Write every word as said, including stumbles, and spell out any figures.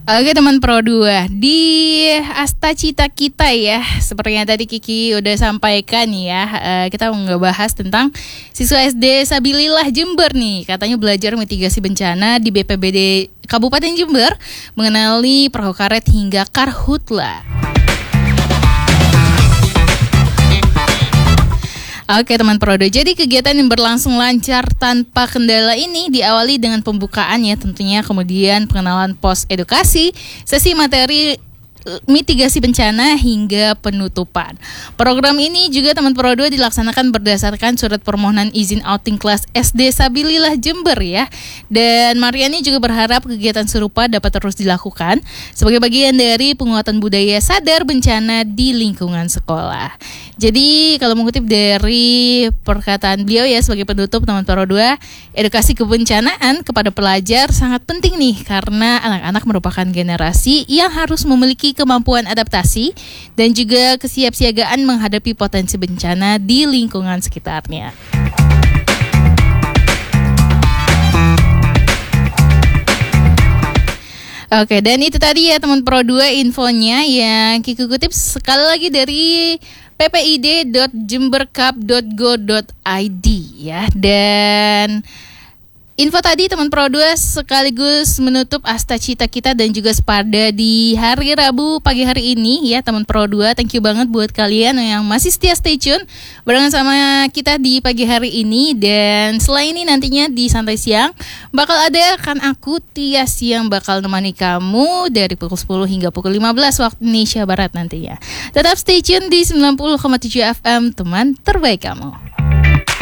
Oke teman Pro dua, di Asta Cita Kita ya, seperti yang tadi Kiki udah sampaikan ya, uh, kita mau ngebahas tentang siswa S D Sabilillah Jember nih. Katanya belajar mitigasi bencana di B P B D Kabupaten Jember, mengenali perahu karet hingga karhutla. Oke teman Prodo, jadi kegiatan yang berlangsung lancar tanpa kendala ini diawali dengan pembukaan ya tentunya, kemudian pengenalan pos edukasi, sesi materi mitigasi bencana hingga penutupan. Program ini juga teman Pro dua dilaksanakan berdasarkan surat permohonan izin outing kelas S D Sabilillah Jember ya. Dan Mariani juga berharap kegiatan serupa dapat terus dilakukan sebagai bagian dari penguatan budaya sadar bencana di lingkungan sekolah. Jadi kalau mengutip dari perkataan beliau ya sebagai penutup teman Pro dua, edukasi kebencanaan kepada pelajar sangat penting nih karena anak-anak merupakan generasi yang harus memiliki kemampuan adaptasi dan juga kesiapsiagaan menghadapi potensi bencana di lingkungan sekitarnya. Oke, dan itu tadi ya teman Pro dua infonya yang Kiki kutip sekali lagi dari p p i d dot jembercup dot go dot i d ya. Dan info tadi teman Pro dua sekaligus menutup Asta Cita Kita dan juga Sepada di hari Rabu pagi hari ini ya teman Pro dua. Thank you banget buat kalian yang masih setia stay tune barengan sama kita di pagi hari ini. Dan selain ini nantinya di Santai Siang bakal ada kan aku Tias yang bakal nemani kamu dari pukul sepuluh hingga pukul lima belas waktu Indonesia Barat nantinya. Tetap stay tune di sembilan puluh koma tujuh F M, teman terbaik kamu.